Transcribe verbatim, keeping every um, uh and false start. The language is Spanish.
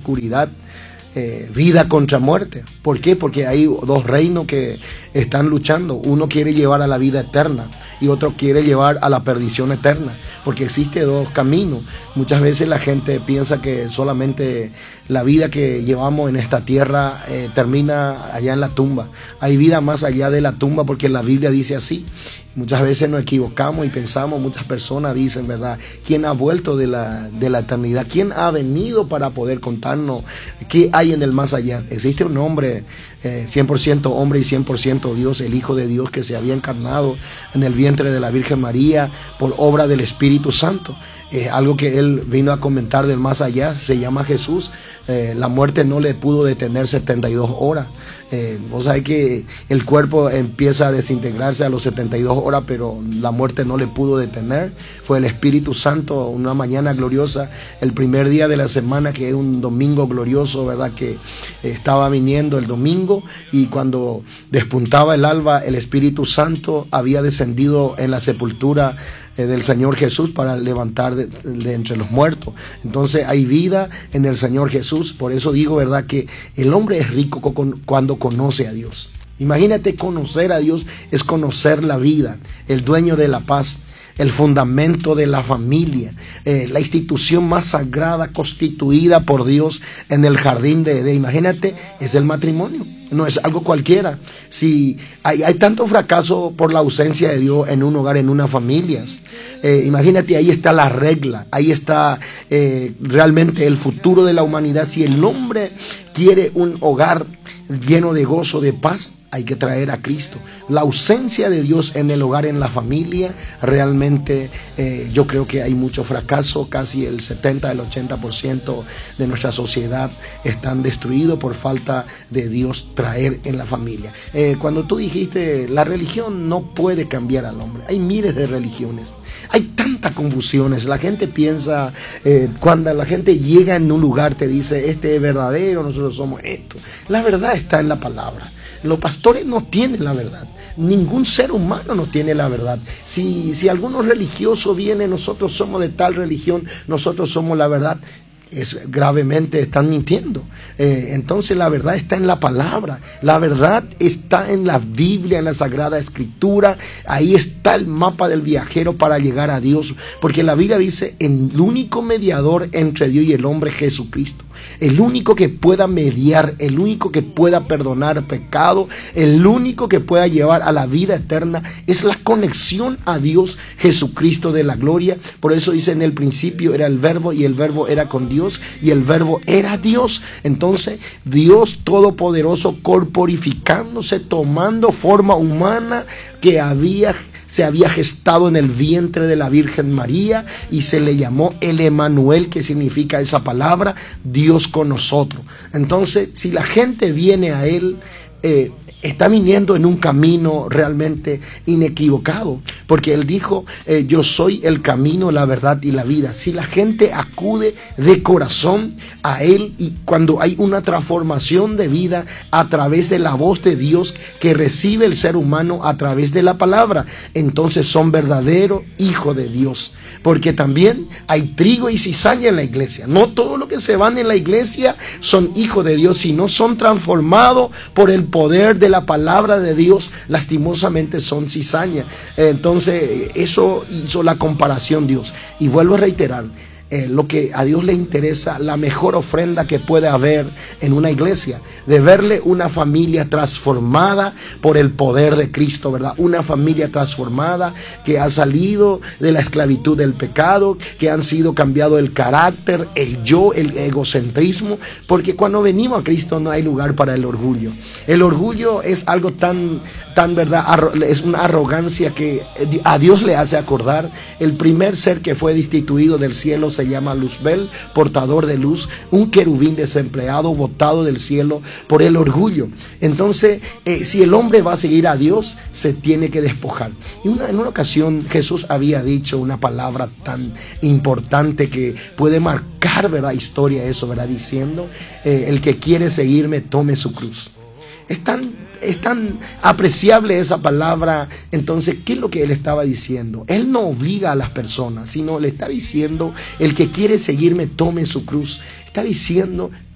oscuridad, eh, vida contra muerte. ¿Por qué? Porque hay dos reinos que están luchando. Uno quiere llevar a la vida eterna y otro quiere llevar a la perdición eterna, porque existe dos caminos. Muchas veces la gente piensa que solamente la vida que llevamos en esta tierra eh, termina allá en la tumba. Hay vida más allá de la tumba, porque la Biblia dice así. Muchas veces nos equivocamos y pensamos, muchas personas dicen, ¿verdad? ¿Quién ha vuelto de la, de la eternidad? ¿Quién ha venido para poder contarnos qué hay en el más allá? Existe un hombre, eh, cien por ciento hombre y cien por ciento Dios, el Hijo de Dios, que se había encarnado en el vientre de la Virgen María por obra del Espíritu Santo. Eh, algo que él vino a comentar del más allá, se llama Jesús. Eh, la muerte no le pudo detener setenta y dos horas. Eh, vos sabés que el cuerpo empieza a desintegrarse a los setenta y dos horas, pero la muerte no le pudo detener. Fue el Espíritu Santo, una mañana gloriosa, el primer día de la semana, que es un domingo glorioso, ¿verdad? Que estaba viniendo el domingo, y cuando despuntaba el alba, el Espíritu Santo había descendido en la sepultura del Señor Jesús para levantar de, de entre los muertos. Entonces hay vida en el Señor Jesús. Por eso digo, ¿verdad?, que el hombre es rico con, cuando conoce a Dios. Imagínate, conocer a Dios es conocer la vida, el dueño de la paz, el fundamento de la familia, eh, la institución más sagrada constituida por Dios en el jardín de Edén. Imagínate, es el matrimonio, no es algo cualquiera. Si hay, hay tanto fracaso por la ausencia de Dios en un hogar, en una familia, eh, imagínate, ahí está la regla, ahí está eh, realmente el futuro de la humanidad. Si el hombre quiere un hogar lleno de gozo, de paz, hay que traer a Cristo. La ausencia de Dios en el hogar, en la familia, realmente eh, yo creo que hay mucho fracaso. Casi el setenta, el ochenta por ciento de nuestra sociedad están destruidos por falta de Dios traer en la familia. Eh, cuando tú dijiste, la religión no puede cambiar al hombre, hay miles de religiones. Hay tantas confusiones. La gente piensa, eh, cuando la gente llega en un lugar, te dice, este es verdadero, nosotros somos esto. La verdad está en la palabra. Los pastores no tienen la verdad. Ningún ser humano no tiene la verdad. Si, si algunos religiosos vienen, nosotros somos de tal religión, nosotros somos la verdad, es gravemente están mintiendo. Eh, entonces la verdad está en la palabra, la verdad está en la Biblia, en la Sagrada Escritura. Ahí está el mapa del viajero para llegar a Dios, porque la Biblia dice, el único mediador entre Dios y el hombre, Jesucristo. El único que pueda mediar, el único que pueda perdonar pecado, el único que pueda llevar a la vida eterna, es la conexión a Dios, Jesucristo de la gloria. Por eso dice, en el principio era el verbo, y el verbo era con Dios, y el verbo era Dios. Entonces Dios todopoderoso, corporificándose, tomando forma humana, que había se había gestado en el vientre de la Virgen María, y se le llamó el Emanuel, que significa esa palabra, Dios con nosotros. Entonces, si la gente viene a Él, eh, está viniendo en un camino realmente inequivocado, porque Él dijo, eh, yo soy el camino, la verdad y la vida. Si la gente acude de corazón a Él, y cuando hay una transformación de vida a través de la voz de Dios que recibe el ser humano a través de la palabra, entonces son verdaderos hijos de Dios. Porque también hay trigo y cizaña en la iglesia. No todo lo que se van en la iglesia son hijos de Dios, sino son transformados por el poder de la palabra de Dios. Lastimosamente son cizaña. Entonces eso hizo la comparación Dios. Y vuelvo a reiterar, Eh, lo que a Dios le interesa, la mejor ofrenda que puede haber en una iglesia, de verle una familia transformada por el poder de Cristo, ¿verdad? Una familia transformada que ha salido de la esclavitud del pecado, que han sido cambiado el carácter, el yo, el egocentrismo, porque cuando venimos a Cristo no hay lugar para el orgullo. El orgullo es algo tan, tan verdad, es una arrogancia que a Dios le hace acordar. El primer ser que fue destituido del cielo se llama Luzbel, portador de luz, un querubín desempleado, botado del cielo por el orgullo. Entonces, eh, si el hombre va a seguir a Dios, se tiene que despojar. Y una, en una ocasión Jesús había dicho una palabra tan importante que puede marcar, ¿verdad?, historia, eso, ¿verdad?, diciendo, eh, el que quiere seguirme, tome su cruz. Es tan Es tan apreciable esa palabra. Entonces, ¿qué es lo que él estaba diciendo? Él no obliga a las personas, sino le está diciendo, el que quiere seguirme, tome su cruz. Está diciendo,